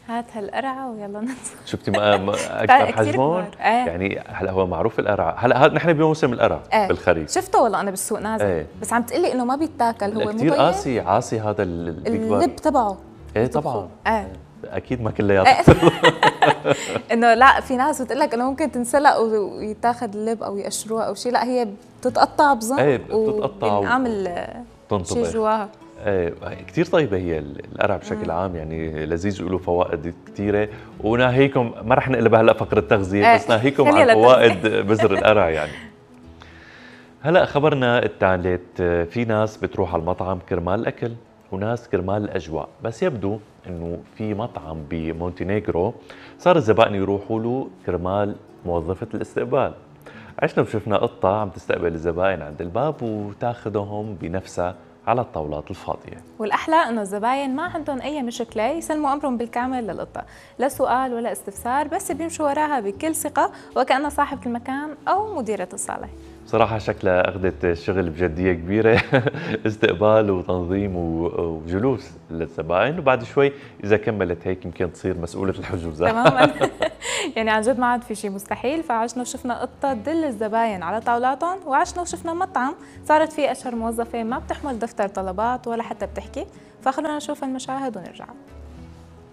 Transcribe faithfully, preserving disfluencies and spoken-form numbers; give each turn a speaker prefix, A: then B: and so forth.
A: هات هالقرعه ويلا ننزل.
B: شفتي ما ما اكثر حجمهم؟
A: ايه.
B: يعني هلا هو معروف القرع، هلا هذا نحن بموسم القرع
A: ايه.
B: بالخريف.
A: شفته والله انا بالسوق نازل. ايه. بس عم تقلي انه ما بيتاكل، هو
B: كثير قاسي، عاسي هذا اللي بيكبر.
A: اللب تبعه.
B: ايه طبعا.
A: ايه.
B: اكيد ما كلياته.
A: انه لا، في ناس بتقول لك انه ممكن تنسلق ويتاخذ اللب او يقشروها او شيء، لا هي بتتقطع بظن.
B: ايه بتتقطع
A: وبنعمل شيء جواها.
B: ايه كثير طيبه هي القرع بشكل عام، يعني لذيذ وله فوائد كثيره، وناهيكم ما رح نقلب هلا فقره تغذيه، بس ناهيكم عن فوائد بذر القرع يعني. هلا خبرنا الثالث، في ناس بتروح على المطعم كرمال الاكل وناس كرمال الاجواء، بس يبدو انه في مطعم بمونتينيغرو صار الزبائن يروحوا له كرمال موظفه الاستقبال. عشنا وشفنا قطه عم تستقبل الزبائن عند الباب وتاخذهم بنفسها على الطاولات الفاضيه.
A: والاحلى انه الزباين ما عندهم اي مشكله، يسلموا امرهم بالكامل للقطه، لا سؤال ولا استفسار، بس بيمشوا وراها بكل ثقه وكانها صاحبه المكان او مديره الصاله.
B: صراحة شكلها أخذت الشغل بجدية كبيرة. استقبال وتنظيم وجلوس للزبائن، وبعد شوي إذا كملت هيك يمكن تصير مسؤولة الحجوزات.
A: تماما. يعني عن جد ما عاد في شيء مستحيل، فعشنا وشفنا قطة تدل الزباين على طاولاتهم، وعشنا وشفنا مطعم صارت فيه أشهر موظفة ما بتحمل دفتر طلبات ولا حتى بتحكي. فخلونا نشوف المشاهد ونرجع.